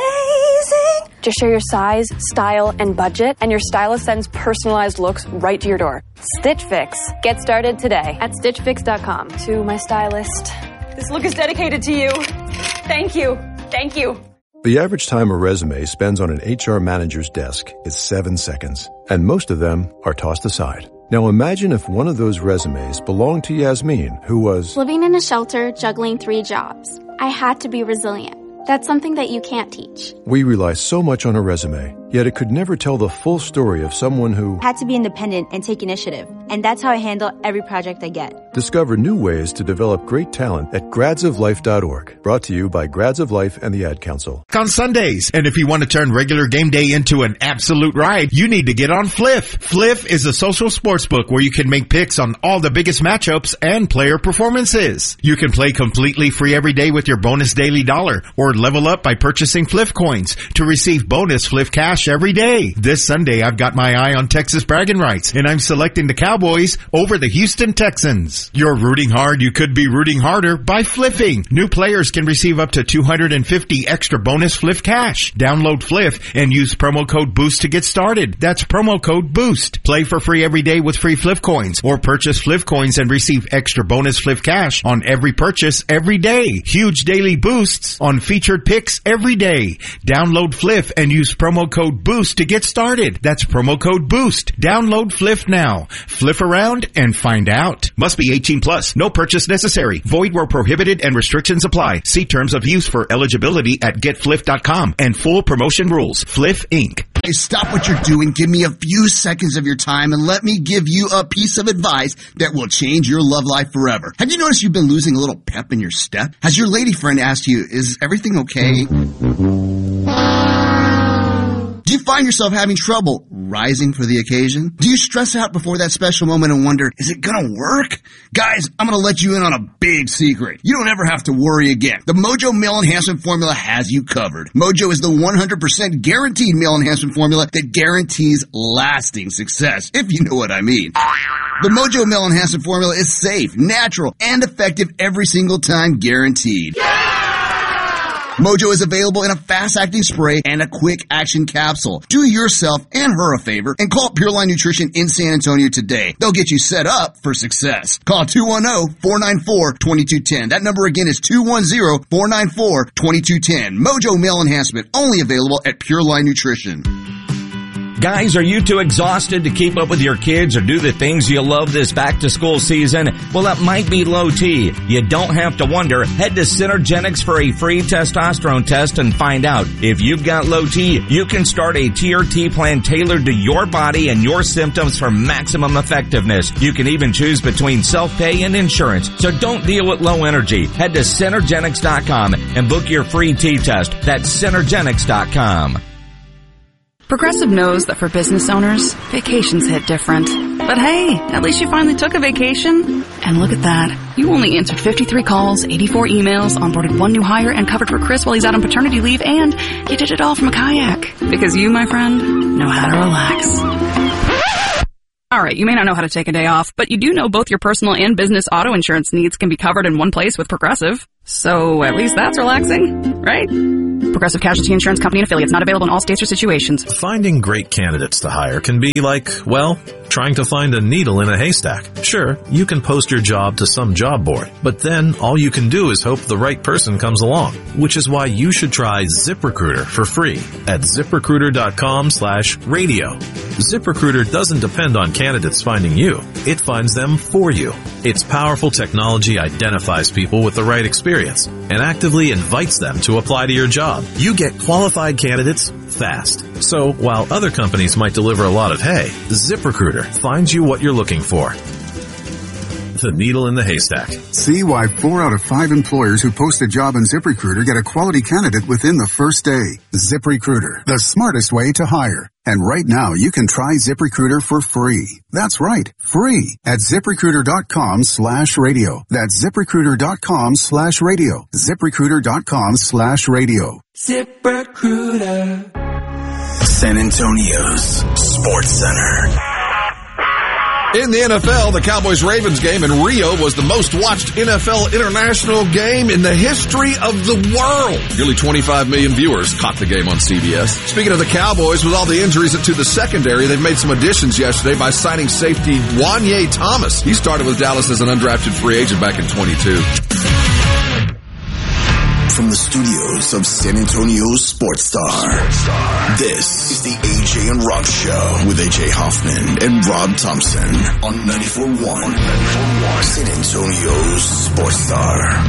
Just share your size, style, and budget, and your stylist sends personalized looks right to your door. Stitch Fix. Get started today at stitch fix dot com. To my stylist, this look is dedicated to you. Thank you. Thank you. The average time a resume spends on an H R manager's desk is seven seconds, and most of them are tossed aside. Now imagine if one of those resumes belonged to Yasmin, who was living in a shelter, juggling three jobs. I had to be resilient. That's something that you can't teach. We rely so much on a resume, yet it could never tell the full story of someone who had to be independent and take initiative. And that's how I handle every project I get. Discover new ways to develop great talent at grads of life dot org. Brought to you by Grads of Life and the Ad Council. On Sundays. And if you want to turn regular game day into an absolute ride, you need to get on Fliff. Fliff is a social sports book where you can make picks on all the biggest matchups and player performances. You can play completely free every day with your bonus daily dollar, or level up by purchasing Fliff coins to receive bonus Fliff cash every day. This Sunday, I've got my eye on Texas bragging rights, and I'm selecting the Cowboys over the Houston Texans. You're rooting hard, you could be rooting harder by fliffing. New players can receive up to two hundred fifty extra bonus Fliff cash. Download Fliff and use promo code BOOST to get started. That's promo code BOOST. Play for free every day with free Fliff coins, or purchase Fliff coins and receive extra bonus Fliff cash on every purchase every day. Huge daily boosts on featured picks every day. Download Fliff and use promo code BOOST to get started. That's promo code BOOST. Download Fliff now. Fliff around and find out. Must be eighteen plus. No purchase necessary. Void where prohibited and restrictions apply. See terms of use for eligibility at get fliff dot com and full promotion rules. Fliff Incorporated. Hey, stop what you're doing. Give me a few seconds of your time and let me give you a piece of advice that will change your love life forever. Have you noticed you've been losing a little pep in your step? Has your lady friend asked you, is everything okay? Do you find yourself having trouble rising for the occasion? Do you stress out before that special moment and wonder, is it gonna work? Guys, I'm gonna let you in on a big secret. You don't ever have to worry again. The Mojo Male Enhancement Formula has you covered. Mojo is the one hundred percent guaranteed male enhancement formula that guarantees lasting success, if you know what I mean. The Mojo Male Enhancement Formula is safe, natural, and effective every single time, guaranteed. Mojo is available in a fast-acting spray and a quick-action capsule. Do yourself and her a favor and call Pure Line Nutrition in San Antonio today. They'll get you set up for success. Call two one zero, four nine four, two two one zero. That number again is two one zero, four nine four, two two one zero. Mojo Male Enhancement, only available at Pure Line Nutrition. Guys, are you too exhausted to keep up with your kids or do the things you love this back-to-school season? Well, that might be low T. You don't have to wonder. Head to Synergenics for a free testosterone test and find out. If you've got low T, you can start a T R T plan tailored to your body and your symptoms for maximum effectiveness. You can even choose between self-pay and insurance. So don't deal with low energy. Head to Synergenics dot com and book your free T-test. That's Synergenics dot com. Progressive knows that for business owners, vacations hit different. But hey, at least you finally took a vacation. And look at that. You only answered fifty-three calls, eighty-four emails, onboarded one new hire, and covered for Chris while he's out on paternity leave, and you did it all from a kayak. Because you, my friend, know how to relax. Alright, you may not know how to take a day off, but you do know both your personal and business auto insurance needs can be covered in one place with Progressive. So at least that's relaxing, right? Progressive Casualty Insurance Company and Affiliates, not available in all states or situations. Finding great candidates to hire can be like, well, trying to find a needle in a haystack. Sure, you can post your job to some job board, but then all you can do is hope the right person comes along, which is why you should try ZipRecruiter for free at ZipRecruiter.com slash radio. ZipRecruiter doesn't depend on candidates finding you. It finds them for you. Its powerful technology identifies people with the right experience and actively invites them to apply to your job. You get qualified candidates fast. So while other companies might deliver a lot of hay, ZipRecruiter finds you what you're looking for. a needle in the haystack. See why four out of five employers who post a job on ZipRecruiter get a quality candidate within the first day. ZipRecruiter, the smartest way to hire. And right now, you can try ZipRecruiter for free. That's right, free at ZipRecruiter.com slash radio. That's ZipRecruiter.com slash radio. ZipRecruiter.com slash radio. ZipRecruiter. San Antonio's Sports Center. In the N F L, the Cowboys-Ravens game in Rio was the most watched N F L international game in the history of the world. Nearly twenty-five million viewers caught the game on C B S. Speaking of the Cowboys, with all the injuries to the secondary, they've made some additions yesterday by signing safety Wanye Thomas. He started with Dallas as an undrafted free agent back in twenty-two. From the studios of San Antonio's Sports Star, Sports Star, this is the A J and Rob Show with A J Hoffman and Rob Thompson on ninety-four point one San Antonio's Sports Star.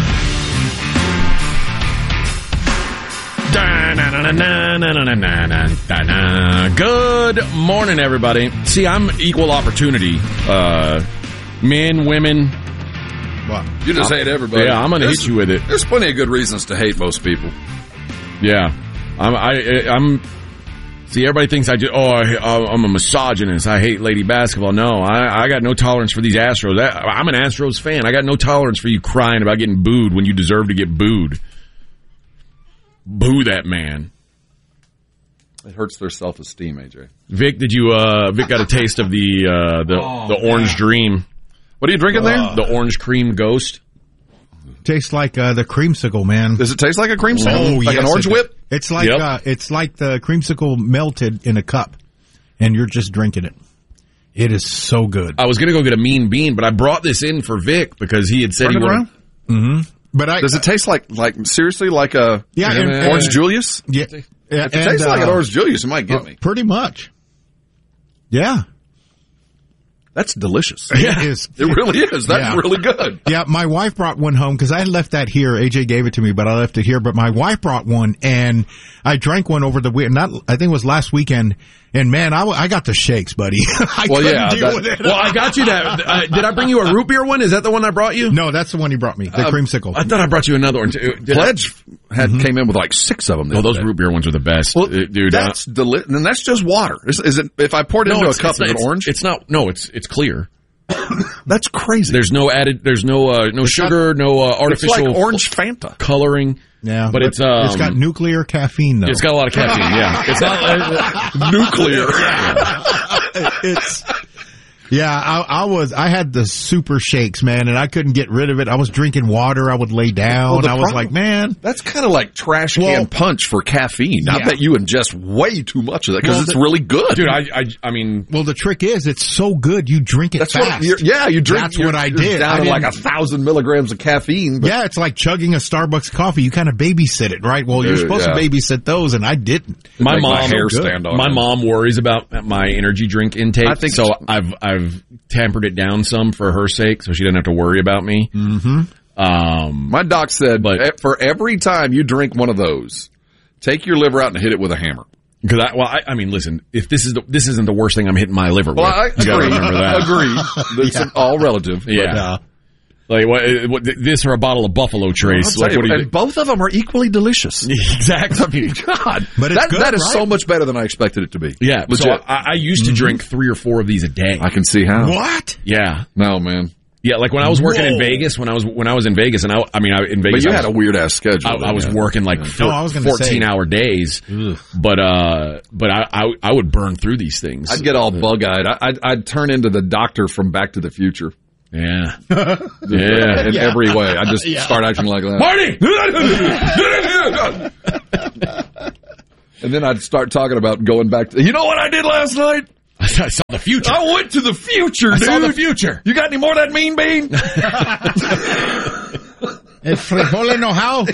Good morning, everybody. See, I'm equal opportunity. Uh, men, women. What? You just hate everybody. Yeah, I'm going to hit you with it. There's plenty of good reasons to hate most people. Yeah. I'm, I, I'm, see, everybody thinks I just, oh, I, I'm a misogynist. I hate lady basketball. No, I, I got no tolerance for these Astros. I, I'm an Astros fan. I got no tolerance for you crying about getting booed when you deserve to get booed. Boo that man. It hurts their self-esteem, A J. Vic, did you, uh, Vic got a taste of the, uh, the, oh, the Orange man. Dream. What are you drinking uh, there? The Orange Cream Ghost. Tastes like uh, the creamsicle, man. Does it taste like a creamsicle? Oh, like yes, an orange it, whip? It's like yep. uh, it's like the creamsicle melted in a cup, and you're just drinking it. It is so good. I was going to go get a Mean Bean, but I brought this in for Vic because he had said Turn he wanted. Mm-hmm. But I, does it taste like like seriously like a yeah, and, and, Orange uh, Julius? Yeah, if it and, tastes uh, like an Orange Julius, it might get uh, me. Pretty much. Yeah. That's delicious. Yeah. It is. It really is. That's yeah. really good. Yeah, my wife brought one home because I left that here. A J gave it to me, but I left it here. But my wife brought one, and I drank one over the weekend. Not, I think it was last weekend. And man, I, I got the shakes, buddy. I well, couldn't yeah, deal that, with it. Well, I got you that. Uh, did I bring you a root beer one? Is that the one I brought you? No, that's the one he brought me. The uh, creamsicle. I thought I brought you another one too. Did Pledge I? had mm-hmm. came in with like six of them. Oh, those day. root beer ones are the best, well, uh, dude. That's uh, delicious. And that's just water. Is, is it? If I poured it no, into a cup, of it orange? It's not. No, it's it's clear. That's crazy. There's no added. There's no uh, no it's sugar, not, no uh, artificial. It's like orange Fanta coloring. Yeah, but, but it's um, it's got nuclear caffeine though. It's got a lot of caffeine. Yeah, it's not uh, nuclear. Yeah. It's. Yeah, I, I was. I had the super shakes, man, and I couldn't get rid of it. I was drinking water. I would lay down. Well, I was problem, like, man, that's kind of like trash can well, punch for caffeine. Yeah. I bet you ingest way too much of that because well, it's really good, dude. I, I, I mean, well, the trick is it's so good you drink it that's fast. What yeah, you drink. That's what I did. Down I to like a thousand milligrams of caffeine. But yeah, it's like chugging a Starbucks coffee. You kind of babysit it, right? Well, you're supposed yeah. to babysit those, and I didn't. My mom, my hair stand on. My them. mom worries about my energy drink intake. I think so. I've I've tempered it down some for her sake, so she doesn't have to worry about me. Mm-hmm. Um, my doc said, but for every time you drink one of those, take your liver out and hit it with a hammer. Because I, well, I, I mean, listen, if this is the, this isn't the worst thing I'm hitting my liver well, with, I you gotta remember that. Agreed. It's yeah. all relative. Yeah. But, uh, like what, what? This or a bottle of Buffalo Trace? Well, like, what do you and both of them are equally delicious. Exactly. I mean, God, but it's that, good, that is right? so much better than I expected it to be. Yeah. So I, I used to mm-hmm. drink three or four of these a day. I can see how. What? Yeah. No, man. Yeah, like when I was working Whoa. in Vegas, when I was when I was in Vegas, and I, I mean, I, in Vegas, but you I was, had a weird ass schedule. I, I was working like four, oh, I was fourteen say. hour days, Ugh. but uh, but I, I I would burn through these things. I'd get all bug eyed. I'd I'd turn into the doctor from Back to the Future. Yeah, yeah, in yeah. every way. I just yeah. start acting like that, Marty. And then I'd start talking about going back to. You know what I did last night? I saw the future. I went to the future, I dude. saw the future. You got any more of that mean bean? It's frijole no how.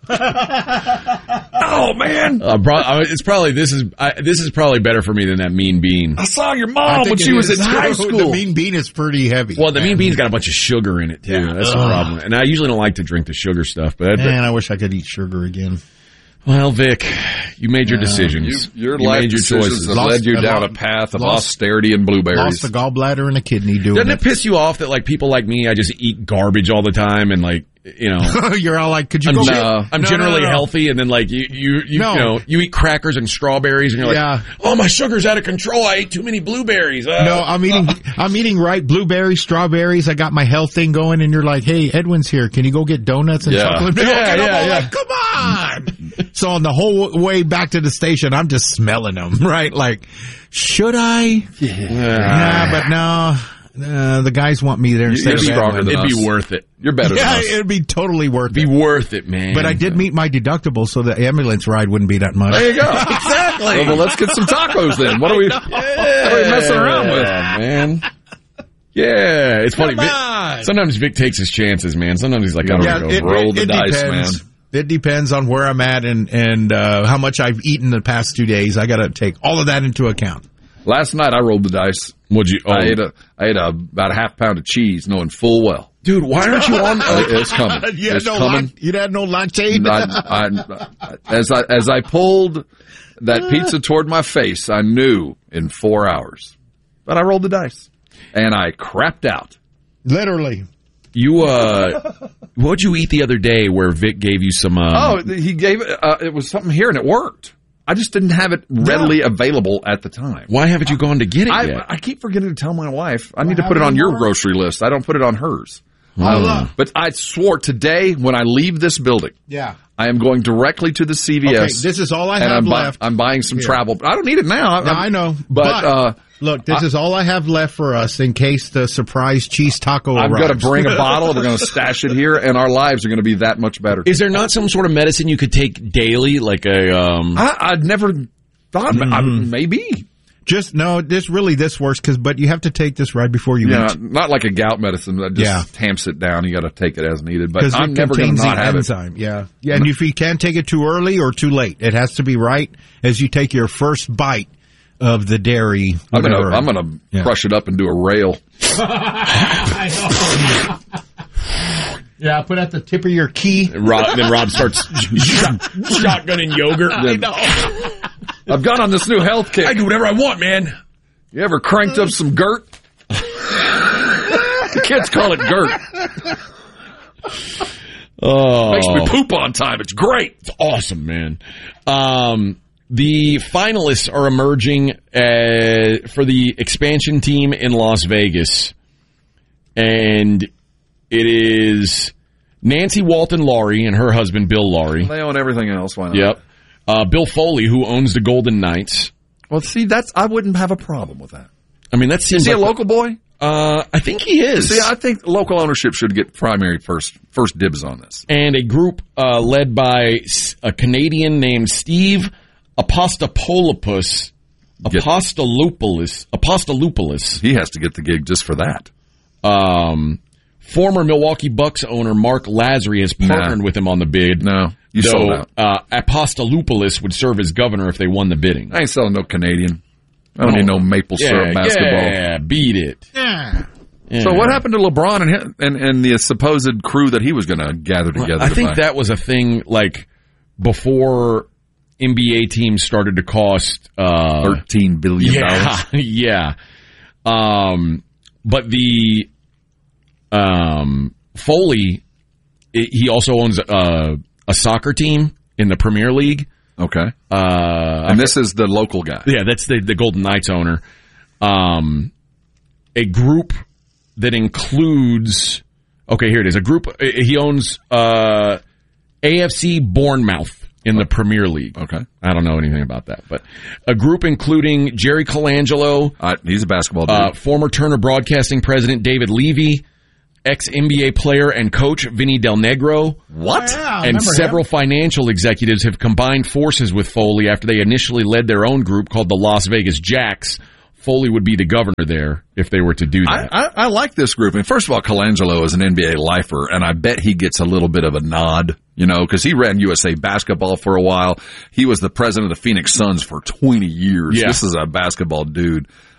Oh man! Uh, bro, it's probably this is I, this is probably better for me than that mean bean. I saw your mom when she was in high school. The mean bean is pretty heavy. Well, the man. mean bean's got a bunch of sugar in it too. Yeah. That's Ugh. the problem. And I usually don't like to drink the sugar stuff, but man, I wish I could eat sugar again. Well, Vic, You made your Yeah. decisions. You, your you life made your decisions choices. have Lost- led you uh, down lo- a path of lost- austerity and blueberries. Lost the gallbladder and a kidney doing Doesn't it. it piss you off that like people like me, I just eat garbage all the time and like you know You're all like, could you I'm, go gen- get- I'm No, generally no, no. healthy, and then like you you you, No. you know you eat crackers and strawberries, and you're like, Yeah. oh my sugar's out of control. I ate too many blueberries. Uh, No, I'm eating. I'm eating right blueberries, strawberries. I got my health thing going, and you're like, "Hey, Edwin's here. Can you go get donuts and Yeah. chocolate milk?" Yeah, And I'm yeah, all yeah. like, "Come on!" So on the whole way back to the station, I'm just smelling them, right? Like, should I? Yeah, but no. Uh, the guys want me there instead You're of stronger Edwin. than It'd us. be worth it. You're better Yeah, than us. it'd be totally worth Be it. worth it, man. But I did meet my deductible, so the ambulance ride wouldn't be that much. There you go. Exactly. Well, well, let's get some tacos then. What are we, what are we messing around with? Yeah, man. Yeah, it's funny. Come Vic, on. sometimes Vic takes his chances, man. Sometimes he's like, I don't Yeah, know. it, roll it, the it dice, depends. man. It depends on where I'm at and and uh, how much I've eaten the past two days. I got to take all of that into account. Last night I rolled the dice. What'd you? Oh, I ate a, I ate a, about a half pound of cheese, knowing full well. dude, why aren't you on? Uh, it's coming. you had It's no coming. lac- you had no lactate. I, I, as I as I pulled that pizza toward my face, I knew in four hours. But I rolled the dice, and I crapped out. Literally. You uh, what'd you eat the other day where Vic gave you some? Um, Oh, he gave it. Uh, it was something here, and it worked. I just didn't have it readily available at the time. Why haven't you gone to get it I, yet? I keep forgetting to tell my wife. I need to put it on your grocery list. I don't put it on hers. Oh. But I swore today when I leave this building, Yeah. I am going directly to the C V S. Okay, this is all I and have I'm, bu- left. I'm buying some Yeah. travel. I don't need it now. No, I know. But, But, uh, look, this I- is all I have left for us in case the surprise cheese taco I'm arrives. going to bring a bottle. We're going to stash it here, and our lives are going to be that much better. Is there not some sort of medicine you could take daily, like a? Um... I, I'd never thought. Mm-hmm. I, maybe. Just no. This really this works because, but you have to take this right before you Yeah, eat. not like a gout medicine that just Yeah. tamps it down. You got to take it as needed. But Because I'm it never going to contains not the have it. enzyme. Yeah, yeah. And if you can't take it too early or too late, it has to be right as you take your first bite of the dairy. I'm gonna, whatever. I'm gonna Yeah. crush it up and do a rail. Yeah, put at the tip of your key. Rob, then Rob starts shot, shotgunning yogurt. I know. I've gone on this new health kick. I do whatever I want, man. You ever cranked up some girt? The kids call it girt. Oh, Makes me poop on time. It's great. It's awesome, man. Um, the finalists are emerging uh, for the expansion team in Las Vegas, and it is Nancy Walton Laurie and her husband Bill Laurie. They own everything else. Why not? Yep. Uh, Bill Foley, who owns the Golden Knights. Well, see, that's I wouldn't have a problem with that. I mean, that seems Is he like a local boy? Uh, I think he is. See, I think local ownership should get primary first first dibs on this. And a group uh, led by a Canadian named Steve Apostolopoulos. Apostolopoulos. Apostolopoulos. He has to get the gig just for that. Um, former Milwaukee Bucks owner Mark Lazary has partnered Nah. with him on the bid. No, you though, sold out. Uh, Apostolopoulos would serve as governor if they won the bidding. I ain't selling no Canadian. I don't Oh. need no maple yeah, syrup basketball. Yeah, beat it. Yeah. Yeah. So what happened to LeBron and him, and, and the supposed crew that he was going to gather together? I to think buy? that was a thing like before N B A teams started to cost uh, thirteen billion dollars. Yeah, yeah. Um, but the um, Foley, it, he also owns a, a soccer team in the Premier League. Okay, uh, and this is the local guy. Yeah, that's the the Golden Knights owner. Um, a group that includes. Okay, here it is. A group. He owns uh, A F C Bournemouth in the Premier League. Okay. I don't know anything about that, but a group including Jerry Colangelo. Uh, he's a basketball dude. Uh, former Turner Broadcasting president David Levy, ex-N B A player and coach Vinny Del Negro. What? Yeah, I and remember several him. financial executives have combined forces with Foley after they initially led their own group called the Las Vegas Jacks. Foley would be the governor there if they were to do I, that. I, I like this group. And first of all, Colangelo is an N B A lifer, and I bet he gets a little bit of a nod, you know, because he ran U S A basketball for a while. He was the president of the Phoenix Suns for twenty years. Yeah. This is a basketball dude.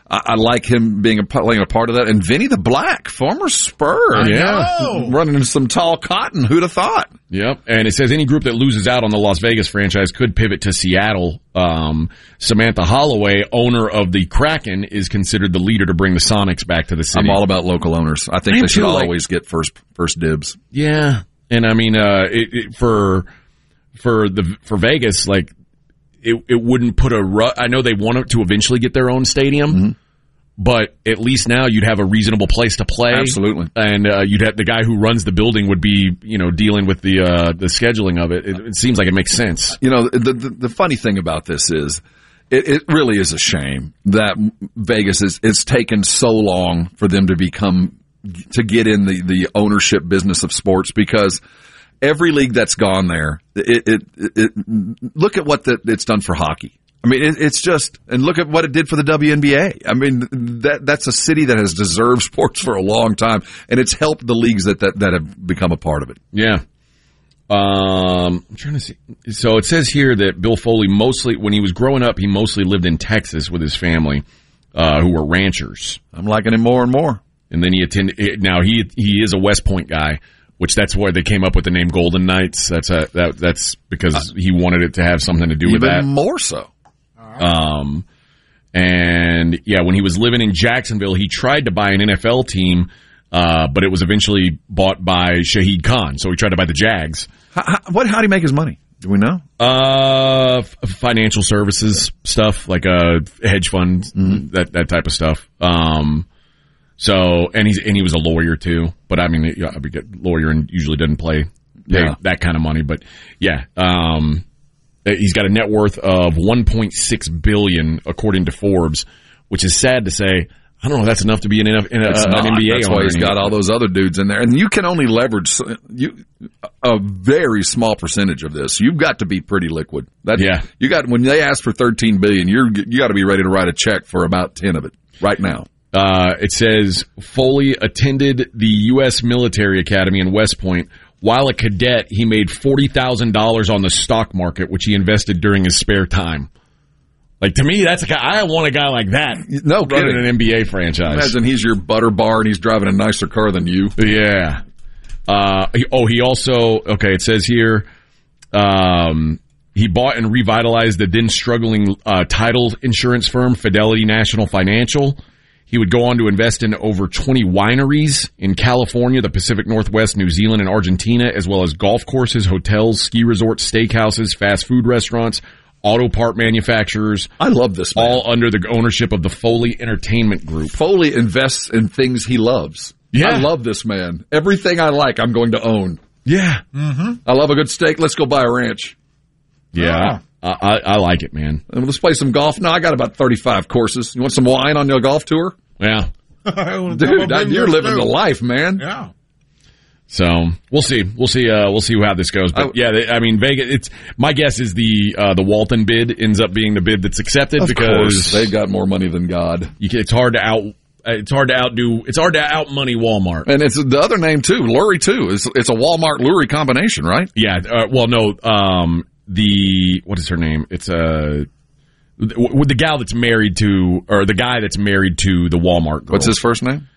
I, I like him being a, playing a part of that. And Vinny the Black, former Spur. Yeah. Running into some tall cotton. Who'd have thought? Yep. And it says any group that loses out on the Las Vegas franchise could pivot to Seattle. Um, Samantha Holloway, owner of the Kraken, is considered the leader to bring the Sonics back to the city. I'm all about local owners. I think I they should too, like, always get first first dibs. Yeah. And I mean, uh, it, it, for for the for Vegas, like it it wouldn't put a ru- I know they want to eventually get their own stadium. Mm-hmm. But at least now you'd have a reasonable place to play. Absolutely. And uh, you'd have the guy who runs the building would be, you know, dealing with the uh, the scheduling of it. it. It seems like it makes sense. You know, the the, the funny thing about this is it, it really is a shame that Vegas is it's taken so long for them to become to get in the, the ownership business of sports, because every league that's gone there, it, it, it, it look at what the, it's done for hockey. I mean, it, it's just, and look at what it did for the W N B A. I mean, that that's a city that has deserved sports for a long time, and it's helped the leagues that, that, that have become a part of it. Yeah. Um, I'm trying to see. So it says here that Bill Foley mostly, when he was growing up, he mostly lived in Texas with his family, uh, who were ranchers. I'm liking him more and more. And then he attended, now he, he is a West Point guy, which that's where they came up with the name Golden Knights. That's a, that, that's because he wanted it to have something to do with that. Even more so. Um, and yeah, when he was living in Jacksonville, he tried to buy an N F L team, uh, but it was eventually bought by Shahid Khan. So he tried to buy the Jags. How, how, what, how do you make his money? Do we know? Uh, f- financial services stuff, like a hedge fund, mm-hmm. that, that type of stuff. Um, so, and he's, and he was a lawyer too, but I mean, you know, a lawyer and usually doesn't play, pay yeah. that kind of money, but yeah, um, he's got a net worth of one point six billion dollars according to Forbes, which is sad to say. I don't know if that's enough to be an, in a, in a, an N B A That's owner. why he's got all those other dudes in there. And you can only leverage you, a very small percentage of this. You've got to be pretty liquid. That, yeah. You got, when they ask for thirteen billion dollars, you're, you got to be ready to write a check for about ten of it right now. Uh, it says Foley attended the U S Military Academy in West Point. While a cadet, he made forty thousand dollars on the stock market, which he invested during his spare time. Like, to me, that's a guy, I want a guy like that. No running kidding. An N B A franchise. Imagine he's your butter bar and he's driving a nicer car than you. Yeah. Uh, he, oh, he also, okay, it says here, um, he bought and revitalized the then struggling uh, title insurance firm, Fidelity National Financial. He would go on to invest in over twenty wineries in California, the Pacific Northwest, New Zealand, and Argentina, as well as golf courses, hotels, ski resorts, steakhouses, fast food restaurants, auto part manufacturers. I love this man. All under the ownership of the Foley Entertainment Group. Foley invests in things he loves. Yeah. I love this man. Everything I like, I'm going to own. Yeah. Mm-hmm. I love a good steak. Let's go buy a ranch. Yeah. I, I, I like it, man. And let's play some golf. No, I got about thirty-five courses. You want some wine on your golf tour? Yeah. Dude, I, you're living too. The life, man. Yeah. So we'll see. We'll see. Uh, we'll see how this goes. But I, yeah, they, I mean, Vegas. It's my guess is the uh, the Walton bid ends up being the bid that's accepted of because course. They got more money than God. You can, it's hard to out. It's hard to outdo. It's hard to out money Walmart. And it's the other name too, Lurie too. It's it's a Walmart Lurie combination, right? Yeah. Uh, well, no. Um, the what is her name? It's a. With the gal that's married to, or the guy that's married to the Walmart girl. What's his first name?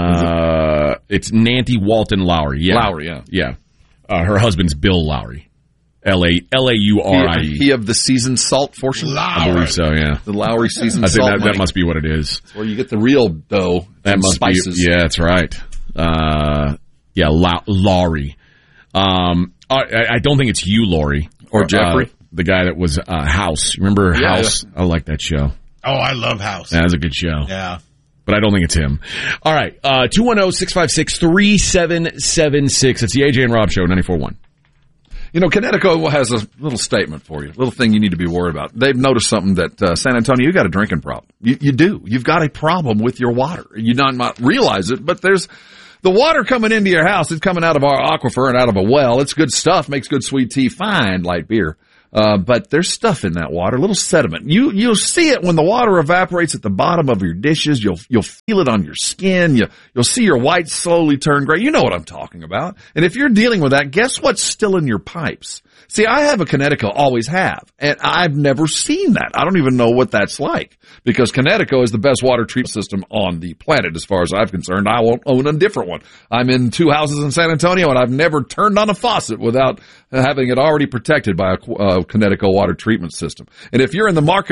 Uh, it? It's Nancy Walton Lowry. Yeah. Lowry, yeah. Yeah. Uh, her husband's Bill Lowry. L A L A U R I E. He of the seasoned salt fortune? Lowry. I believe so, yeah. The Lowry seasoned I think salt that, that must be what it is. It's where you get the real dough that and must spices. Be, yeah, that's right. Uh, yeah, La- Lowry. Um, I, I don't think it's you, Lowry. Or Jeffrey. Uh, the guy that was uh, House. Remember yeah, House? Yeah. I like that show. Oh, I love House. That was a good show. Yeah. But I don't think it's him. All right. Uh, two one zero, six five six, three seven seven six. It's the A J and Rob Show, ninety-four point one. You know, Connecticut has a little statement for you, a little thing you need to be worried about. They've noticed something that uh, San Antonio, you got a drinking problem. You, you do. You've got a problem with your water. You not might realize it, but there's the water coming into your house. It's coming out of our aquifer and out of a well. It's good stuff. Makes good sweet tea. Fine light beer. Uh, but there's stuff in that water, a little sediment. You, you'll see it when the water evaporates at the bottom of your dishes. You'll, you'll feel it on your skin. You, you'll see your whites slowly turn gray. You know what I'm talking about. And if you're dealing with that, guess what's still in your pipes? See, I have a Connecticut, always have, and I've never seen that. I don't even know what that's like, because Connecticut is the best water treatment system on the planet as far as I'm concerned. I won't own a different one. I'm in two houses in San Antonio, and I've never turned on a faucet without having it already protected by a uh, Connecticut water treatment system. And if you're in the market